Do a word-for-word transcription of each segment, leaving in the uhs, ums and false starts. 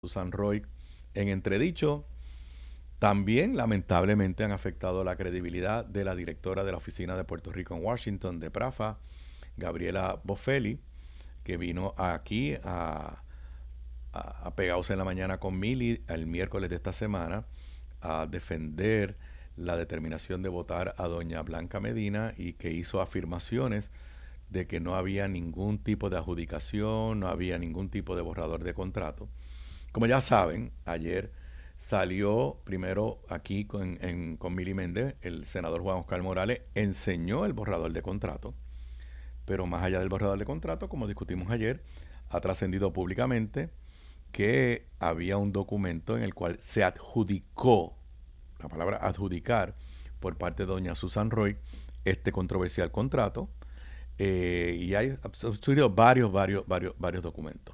Susan Roy en entredicho, también lamentablemente han afectado la credibilidad de la directora de la Oficina de Puerto Rico en Washington, de PRAFA, Gabriela Boffelli, que vino aquí a, a, a pegarse en la mañana con Mili el miércoles de esta semana a defender la determinación de votar a doña Blanca Medina y que hizo afirmaciones de que no había ningún tipo de adjudicación, no había ningún tipo de borrador de contrato. Como ya saben, ayer salió primero aquí con, en, con Mili Méndez, el senador Juan Oscar Morales enseñó el borrador de contrato, pero más allá del borrador de contrato, como discutimos ayer, ha trascendido públicamente que había un documento en el cual se adjudicó, la palabra adjudicar, por parte de doña Susan Roy, este controversial contrato, eh, y hay surgido varios, varios, varios, varios documentos.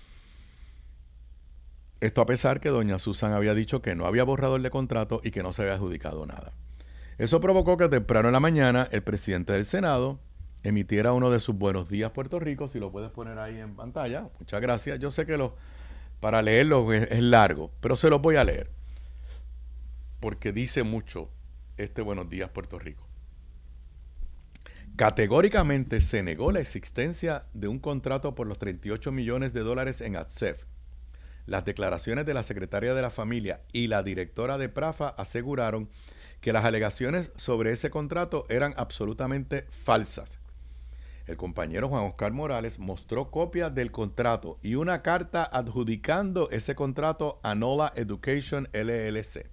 Esto a pesar que doña Susan había dicho que no había borrador de contrato y que no se había adjudicado nada. Eso provocó que temprano en la mañana el presidente del Senado emitiera uno de sus buenos días Puerto Rico, si lo puedes poner ahí en pantalla. Muchas gracias. Yo sé que lo, para leerlo es, es largo, pero se los voy a leer porque dice mucho este buenos días Puerto Rico. Categóricamente se negó la existencia de un contrato por los treinta y ocho millones de dólares en A T S E F. Las declaraciones de la secretaria de la familia y la directora de PRAFA aseguraron que las alegaciones sobre ese contrato eran absolutamente falsas. El compañero Juan Oscar Morales mostró copias del contrato y una carta adjudicando ese contrato a Nola Education L L C.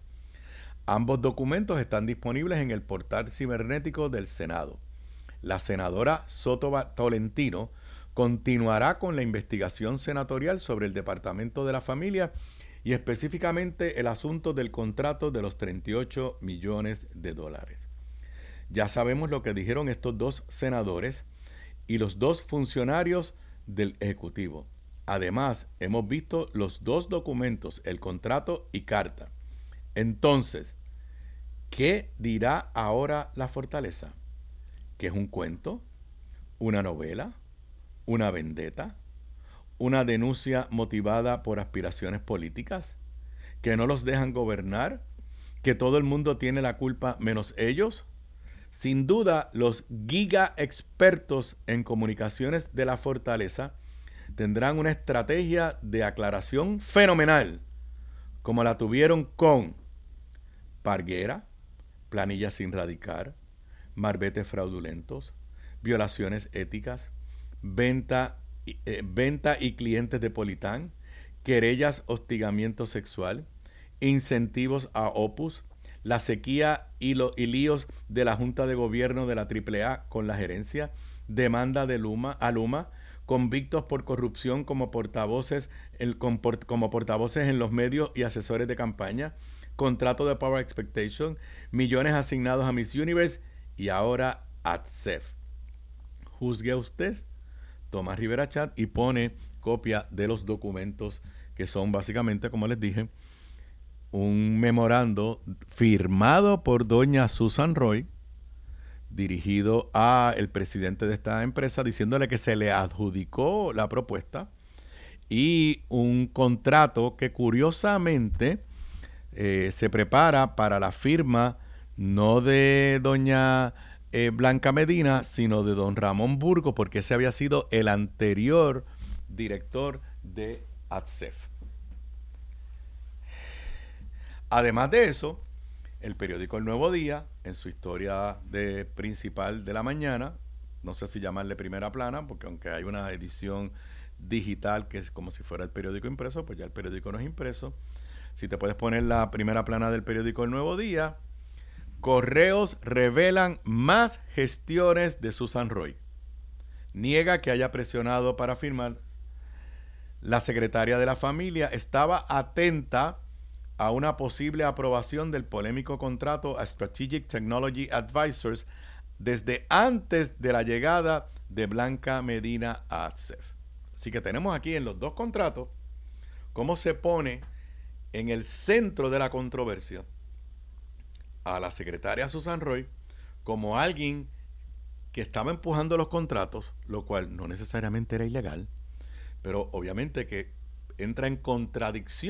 Ambos documentos están disponibles en el portal cibernético del Senado. La senadora Soto Tolentino continuará con la investigación senatorial sobre el Departamento de la Familia y específicamente el asunto del contrato de los treinta y ocho millones de dólares. Ya sabemos lo que dijeron estos dos senadores y los dos funcionarios del Ejecutivo. Además, hemos visto los dos documentos, el contrato y carta. Entonces, ¿qué dirá ahora la Fortaleza? ¿Que es un cuento? ¿Una novela? ¿Una vendetta? ¿Una denuncia motivada por aspiraciones políticas? ¿Que no los dejan gobernar? ¿Que todo el mundo tiene la culpa menos ellos? Sin duda, los giga expertos en comunicaciones de la Fortaleza tendrán una estrategia de aclaración fenomenal, como la tuvieron con Parguera, planillas sin radicar, marbetes fraudulentos, violaciones éticas, venta, eh, venta y clientes de Politán, querellas, hostigamiento sexual, incentivos a Opus, la sequía y, lo, y líos de la Junta de Gobierno de la triple A con la gerencia, demanda de Luma, a Luma, convictos por corrupción como portavoces, el, como portavoces en los medios y asesores de campaña, contrato de Power Expectation, millones asignados a Miss Universe y ahora a T S E F. Juzgue usted, Tomás Rivera Chat, y pone copia de los documentos que son básicamente, como les dije, un memorando firmado por doña Susan Roy, dirigido a el presidente de esta empresa, diciéndole que se le adjudicó la propuesta, y un contrato que curiosamente eh, se prepara para la firma no de doña eh, Blanca Medina, sino de don Ramón Burgo, porque ese había sido el anterior director de A T S E F. Además de eso, el periódico El Nuevo Día, en su historia de principal de la mañana, no sé si llamarle primera plana, porque aunque hay una edición digital que es como si fuera el periódico impreso, pues ya el periódico no es impreso. Si te puedes poner la primera plana del periódico El Nuevo Día, Correos revelan más gestiones de Susan Roy. Niega que haya presionado para firmar. La secretaria de la familia estaba atenta a una posible aprobación del polémico contrato a Strategic Technology Advisors desde antes de la llegada de Blanca Medina a A T S E F. Así que tenemos aquí en los dos contratos cómo se pone en el centro de la controversia a la secretaria Susan Roy como alguien que estaba empujando los contratos, lo cual no necesariamente era ilegal, pero obviamente que entra en contradicción